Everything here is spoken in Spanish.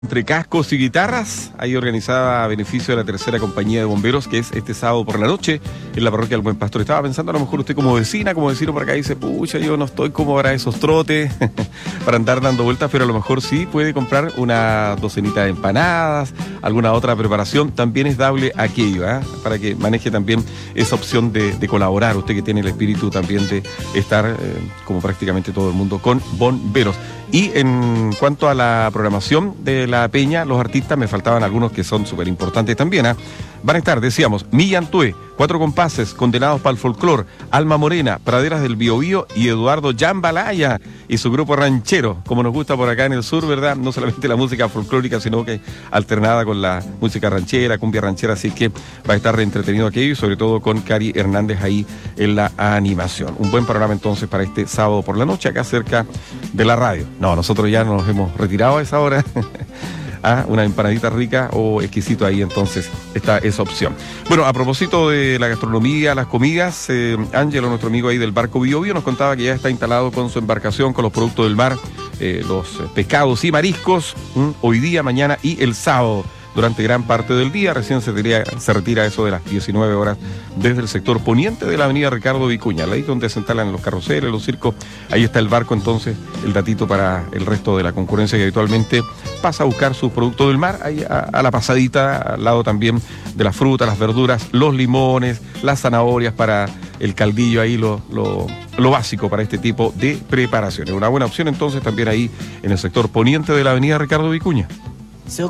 Entre cascos y guitarras, ahí organizada a beneficio de la tercera compañía de bomberos, que es este sábado por la noche en la parroquia del Buen Pastor. Estaba pensando, a lo mejor usted como vecina, como vecino por acá, dice, pucha, yo no estoy como para esos trotes, para andar dando vueltas, pero a lo mejor sí puede comprar una docenita de empanadas, alguna otra preparación. También es dable aquello, para que maneje también esa opción de colaborar, usted que tiene el espíritu también de estar, como prácticamente todo el mundo, con bomberos. Y en cuanto a la programación de la peña, los artistas, me faltaban algunos que son súper importantes también. Van a estar, decíamos, Millán Tué, Cuatro Compases, Condenados para el Folclor, Alma Morena, Praderas del Biobío y Eduardo Jambalaya y su grupo ranchero, como nos gusta por acá en el sur, ¿verdad? No solamente la música folclórica, sino que alternada con la música ranchera, cumbia ranchera, así que va a estar entretenido aquello y sobre todo con Cari Hernández ahí en la animación. Un buen programa entonces para este sábado por la noche, acá cerca de la radio. No, nosotros ya nos hemos retirado a esa hora. Una empanadita rica o exquisito ahí, entonces está esa opción. Bueno, a propósito de la gastronomía, las comidas, Ángelo, nuestro amigo ahí del barco Biobío, nos contaba que ya está instalado con su embarcación, con los productos del mar, los pescados y mariscos, hoy día, mañana y el sábado, durante gran parte del día. Recién se retira eso de las 19 horas desde el sector poniente de la avenida Ricardo Vicuña, ahí donde se instalan los carruseles, los circos. Ahí está el barco, entonces, el datito para el resto de la concurrencia que habitualmente pasa a buscar sus productos del mar, ahí a la pasadita, al lado también de las frutas, las verduras, los limones, las zanahorias para el caldillo, ahí lo básico para este tipo de preparaciones. Una buena opción entonces también ahí en el sector poniente de la avenida Ricardo Vicuña.